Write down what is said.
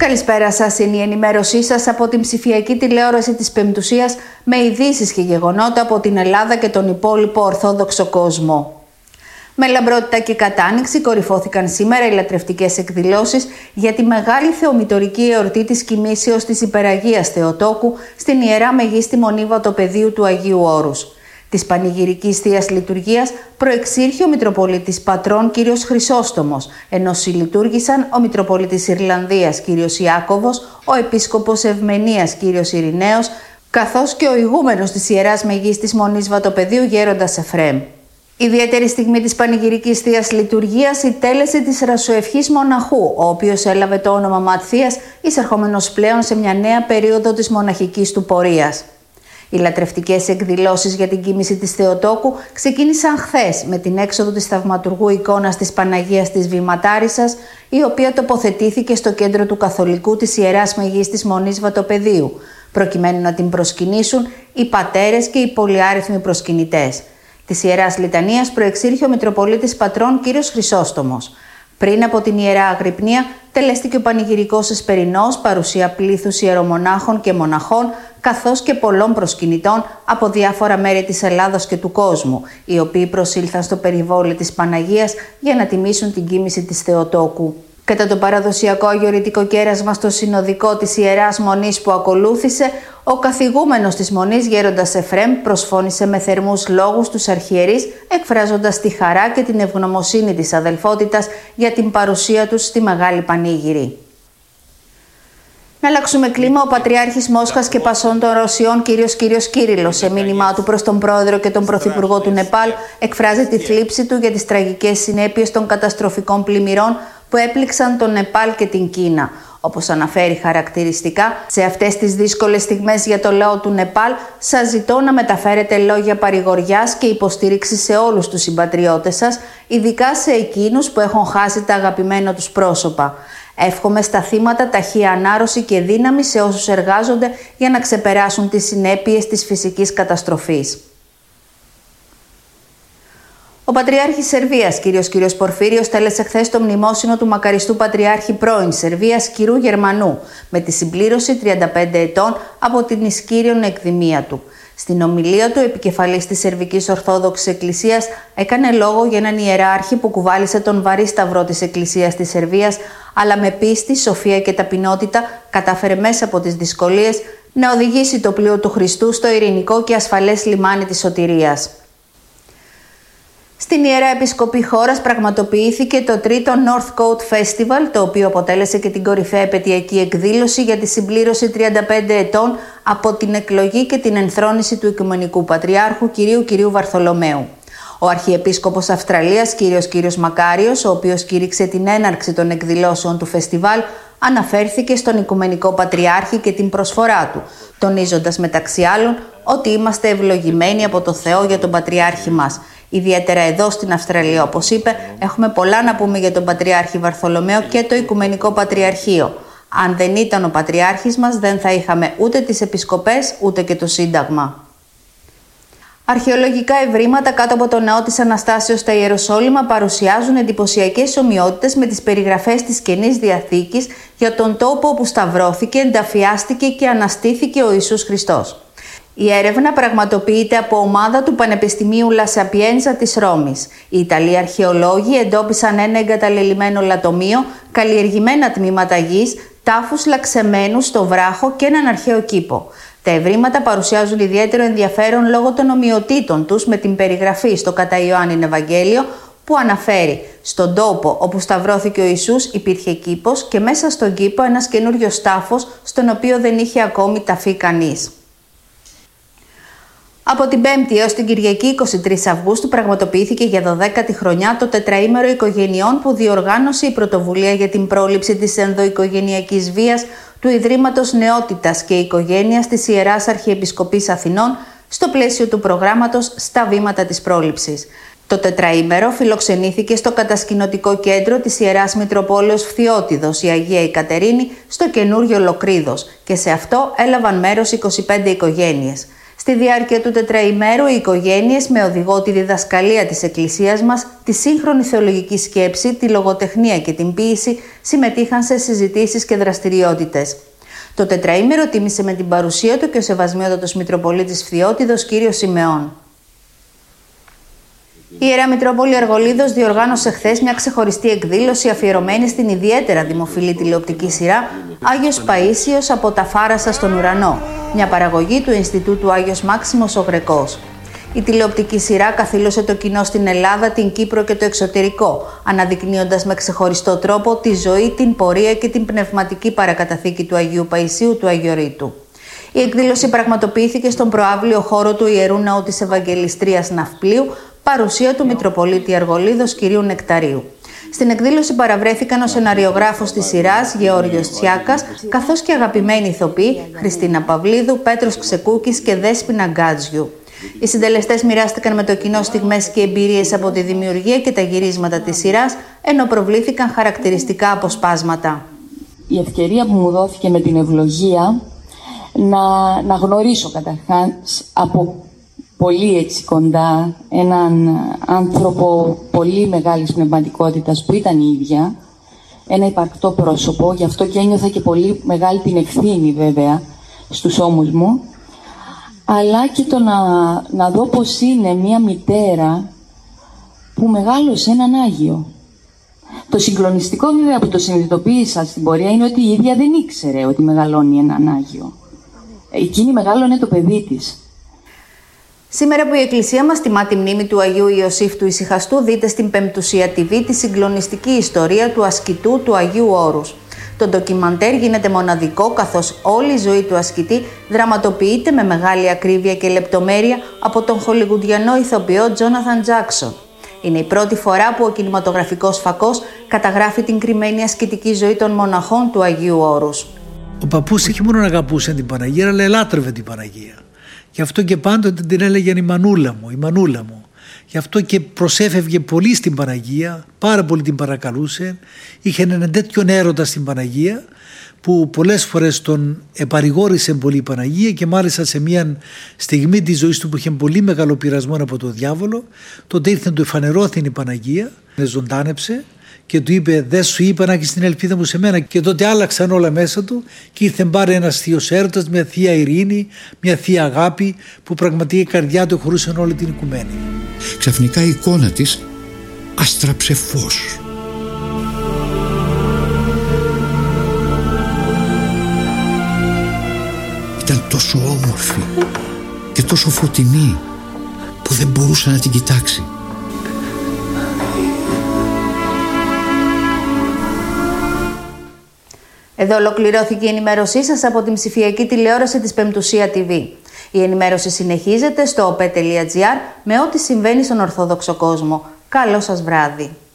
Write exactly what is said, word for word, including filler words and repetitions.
Καλησπέρα σας, είναι η ενημέρωσή σας από την ψηφιακή τηλεόραση της Πεμπτουσίας με ειδήσεις και γεγονότα από την Ελλάδα και τον υπόλοιπο Ορθόδοξο κόσμο. Με λαμπρότητα και κατάνοιξη κορυφώθηκαν σήμερα οι λατρευτικές εκδηλώσεις για τη μεγάλη θεομητορική εορτή της Κοιμήσεως της Υπεραγίας Θεοτόκου στην Ιερά Μεγίστη Μονή Βατοπεδίου του Αγίου Όρους. Της πανηγυρικής Θείας Λειτουργίας προεξήρχε ο Μητροπολίτης Πατρών κ. Χρυσόστομος, ενώ συλλειτουργήσαν ο Μητροπολίτης Ιρλανδίας κ. Ιάκωβος, ο Επίσκοπος Ευμενίας κ. Ειρηναίος, καθώς και ο ηγούμενος της Ιεράς Μεγίστης Μονής Βατοπεδίου Γέροντας Εφραίμ. Η ιδιαίτερη στιγμή της πανηγυρικής Θείας Λειτουργίας η τέλεση της Ρασοευχής Μοναχού, ο οποίος έλαβε το όνομα Ματθίας, εισερχόμενος πλέον σε μια νέα περίοδο της μοναχικής του πορείας. Οι λατρευτικές εκδηλώσεις για την κοίμηση της Θεοτόκου ξεκίνησαν χθες με την έξοδο της θαυματουργού εικόνας της Παναγίας της Βηματάρισσας, η οποία τοποθετήθηκε στο κέντρο του Καθολικού της Ιεράς Μεγίστης Μονής Βατοπεδίου, προκειμένου να την προσκυνήσουν οι πατέρες και οι πολυάριθμοι προσκυνητές. Της Ιεράς Λιτανίας προεξήρχε ο Μητροπολίτης Πατρών κ. Χρυσόστομος. Πριν από την Ιερά Αγρυπνία τελέστηκε ο πανηγυρικός εσπερινός, παρουσία πλήθους ιερομονάχων και μοναχών, καθώς και πολλών προσκυνητών από διάφορα μέρη της Ελλάδας και του κόσμου, οι οποίοι προσήλθαν στο περιβόλι της Παναγίας για να τιμήσουν την κοίμηση της Θεοτόκου. Κατά το παραδοσιακό αγιορητικό κέρασμα στο συνοδικό της Ιεράς Μονής που ακολούθησε, ο καθηγούμενος της Μονής Γέροντας Εφραίμ προσφώνησε με θερμούς λόγους τους αρχιερείς, εκφράζοντας τη χαρά και την ευγνωμοσύνη της αδελφότητας για την παρουσία τους στη Μεγάλη Πανήγυρη. Να αλλάξουμε κλίμα, ο Πατριάρχης Μόσχας και Πασών των Ρωσιών, κύριος κύριος Κύριλλος, σε μήνυμά του προς τον Πρόεδρο και τον Πρωθυπουργό του Νεπάλ, εκφράζει τη θλίψη του για τις τραγικές συνέπειες των καταστροφικών πλημμυρών που έπληξαν τον Νεπάλ και την Κίνα. Όπως αναφέρει χαρακτηριστικά, σε αυτές τις δύσκολες στιγμές για το λαό του Νεπάλ, σας ζητώ να μεταφέρετε λόγια παρηγοριάς και υποστήριξη σε όλους τους συμπατριώτες σας, ειδικά σε εκείνους που έχουν χάσει τα αγαπημένα τους πρόσωπα. Εύχομαι στα θύματα ταχεία ανάρρωση και δύναμη σε όσους εργάζονται για να ξεπεράσουν τις συνέπειες της φυσικής καταστροφής. Ο Πατριάρχης Σερβίας, κύριος κύριος Πορφύριος, τέλεσε χθες το μνημόσυνο του μακαριστού Πατριάρχη πρώην Σερβίας, κ. Γερμανού, με τη συμπλήρωση τριάντα πέντε ετών από την ισκύριον εκδημία του. Στην ομιλία του, επικεφαλής της Σερβικής Ορθόδοξης Εκκλησίας έκανε λόγο για έναν ιεράρχη που κουβάλισε τον βαρύ σταυρό της Εκκλησίας της Σερβίας, αλλά με πίστη, σοφία και ταπεινότητα κατάφερε μέσα από τις δυσκολίες να οδηγήσει το πλοίο του Χριστού στο ειρηνικό και ασφαλές λιμάνι της σωτηρίας. Στην Ιερά Επισκοπή χώρας πραγματοποιήθηκε το τρίτο North Coast Festival, το οποίο αποτέλεσε και την κορυφαία επαιτειακή εκδήλωση για τη συμπλήρωση τριάντα πέντε ετών από την εκλογή και την ενθρόνηση του Οικουμενικού Πατριάρχου κυρίου κυρίου Βαρθολομαίου. Ο Αρχιεπίσκοπος Αυστραλίας, κύριος κύριος Μακάριος, ο οποίος κήρυξε την έναρξη των εκδηλώσεων του φεστιβάλ, αναφέρθηκε στον Οικουμενικό Πατριάρχη και την προσφορά του, τονίζοντας μεταξύ άλλων ότι είμαστε ευλογημένοι από το Θεό για τον Πατριάρχη μας. Ιδιαίτερα εδώ στην Αυστραλία, όπως είπε, έχουμε πολλά να πούμε για τον Πατριάρχη Βαρθολομαίο και το Οικουμενικό Πατριαρχείο. Αν δεν ήταν ο Πατριάρχης μας, δεν θα είχαμε ούτε τις επισκοπές, ούτε και το Σύνταγμα. Αρχαιολογικά ευρήματα κάτω από το ναό της Αναστάσεως στα Ιεροσόλυμα παρουσιάζουν εντυπωσιακές ομοιότητες με τις περιγραφές της Καινής Διαθήκης για τον τόπο όπου σταυρώθηκε, ενταφιάστηκε και αναστήθηκε ο Ιησούς Χριστός. Η έρευνα πραγματοποιείται από ομάδα του Πανεπιστημίου Λα Σαπιένζα της Ρώμης. Οι Ιταλοί αρχαιολόγοι εντόπισαν ένα εγκαταλελειμμένο λατομείο, καλλιεργημένα τμήματα γης, τάφους λαξεμένους στο βράχο και έναν αρχαίο κήπο. Τα ευρήματα παρουσιάζουν ιδιαίτερο ενδιαφέρον λόγω των ομοιοτήτων τους με την περιγραφή στο κατά Ιωάννην Ευαγγέλιο, που αναφέρει στον τόπο όπου σταυρώθηκε ο Ιησούς υπήρχε κήπος και μέσα στον κήπο ένας καινούριος τάφος στον οποίο δεν είχε ακόμη ταφεί κανείς. Από την Πέμπτη έως την Κυριακή εικοστή τρίτη Αυγούστου πραγματοποιήθηκε για δωδέκατη χρονιά το τετραήμερο οικογενειών που διοργάνωσε η Πρωτοβουλία για την πρόληψη της ενδοοικογενειακής βίας του Ιδρύματος Νεότητας και Οικογένειας της Ιεράς Αρχιεπισκοπής Αθηνών στο πλαίσιο του προγράμματος «Στα βήματα της πρόληψης». Το τετραήμερο φιλοξενήθηκε στο κατασκηνωτικό κέντρο της Ιεράς Μητροπόλεως Φθιώτιδος, η Αγία η Κατερίνη, στο καινούριο Λοκρίδος, και σε αυτό έλαβαν μέρος είκοσι πέντε οικογένειες. Στη διάρκεια του τετραημέρου, οι οικογένειες με οδηγό τη διδασκαλία της Εκκλησίας μας, τη σύγχρονη θεολογική σκέψη, τη λογοτεχνία και την ποίηση, συμμετείχαν σε συζητήσεις και δραστηριότητες. Το τετραήμερο τίμησε με την παρουσία του και ο Σεβασμιότατος Μητροπολίτης Φθιώτιδος κ. Σιμεών. Η Ιερά Μητρόπολη Αργολίδος διοργάνωσε χθες μια ξεχωριστή εκδήλωση αφιερωμένη στην ιδιαίτερα δημοφιλή τηλεοπτική σειρά Άγιος Παΐσιος από τα Φάρασα στον ουρανό, μια παραγωγή του Ινστιτούτου Άγιος Μάξιμος ο Γρεκός. Η τηλεοπτική σειρά καθήλωσε το κοινό στην Ελλάδα, την Κύπρο και το εξωτερικό, αναδεικνύοντας με ξεχωριστό τρόπο τη ζωή, την πορεία και την πνευματική παρακαταθήκη του Αγίου Παϊσίου του Αγιορείτου. Η εκδήλωση πραγματοποιήθηκε στον προαύλιο χώρο του Ιερού Ναού της Ευαγγελιστρίας Ναυπλίου, παρουσία του Μητροπολίτη Αργολίδος κ. Νεκταρίου. Στην εκδήλωση παραβρέθηκαν ο σεναριογράφος της σειράς Γεώργιος Τσιάκας, καθώς και αγαπημένοι ηθοποιοί Χριστίνα Παυλίδου, Πέτρος Ξεκούκης και Δέσποινα Γκάτζιου. Οι συντελεστές μοιράστηκαν με το κοινό στιγμές και εμπειρίες από τη δημιουργία και τα γυρίσματα της σειράς, ενώ προβλήθηκαν χαρακτηριστικά αποσπάσματα. Η ευκαιρία που μου δόθηκε με την ευλογία να, να γνωρίσω καταρχάς από πολύ έτσι κοντά έναν άνθρωπο πολύ μεγάλης πνευματικότητας που ήταν η ίδια, ένα υπαρκτό πρόσωπο, γι' αυτό και ένιωθα και πολύ μεγάλη την ευθύνη βέβαια στους ώμους μου, αλλά και το να, να δω πως είναι μια μητέρα που μεγάλωσε έναν Άγιο. Το συγκλονιστικό βέβαια που το συνειδητοποίησα στην πορεία είναι ότι η ίδια δεν ήξερε ότι μεγαλώνει έναν Άγιο. Εκείνη μεγάλωνε το παιδί της. Σήμερα που η Εκκλησία μας τιμά τη μνήμη του Αγίου Ιωσήφ του Ησυχαστού, δείτε στην Πεμπτουσία τι βι τη συγκλονιστική ιστορία του ασκητού του Αγίου Όρους. Το ντοκιμαντέρ γίνεται μοναδικό, καθώς όλη η ζωή του ασκητή δραματοποιείται με μεγάλη ακρίβεια και λεπτομέρεια από τον χολιγουντιανό ηθοποιό Τζόναθαν Τζάκσον. Είναι η πρώτη φορά που ο κινηματογραφικός φακός καταγράφει την κρυμμένη ασκητική ζωή των μοναχών του Αγίου Όρους. Ο παππούς όχι μόνο αγαπούσε την Παναγία, αλλά ελάτρευε την Παναγία. Γι' αυτό και πάντοτε την έλεγαν η μανούλα μου, η μανούλα μου. Γι' αυτό και προσέφευγε πολύ στην Παναγία, πάρα πολύ την παρακαλούσε. Είχε έναν τέτοιον έρωτα στην Παναγία που πολλές φορές τον επαρηγόρησε πολύ η Παναγία, και μάλιστα σε μια στιγμή της ζωής του που είχε πολύ μεγάλο πειρασμό από τον διάβολο, τότε ήρθε να του εφανερώθη η Παναγία, ζωντάνεψε και του είπε: «Δεν σου είπα να έχεις την ελπίδα μου σε μένα?» Και τότε άλλαξαν όλα μέσα του και ήρθε πάρε ένας θείος έρωτας, μια θεία ειρήνη, μια θεία αγάπη που πραγματικά η καρδιά του χωρούσε όλη την οικουμένη. Ξαφνικά η εικόνα της άστραψε φως. Ήταν τόσο όμορφη και τόσο φωτεινή που δεν μπορούσε να την κοιτάξει. Εδώ ολοκληρώθηκε η ενημέρωσή σας από την ψηφιακή τηλεόραση της Πεμπτουσία τι βι. Η ενημέρωση συνεχίζεται στο ο πι τελεία τζι άρ με ό,τι συμβαίνει στον Ορθόδοξο κόσμο. Καλό σας βράδυ.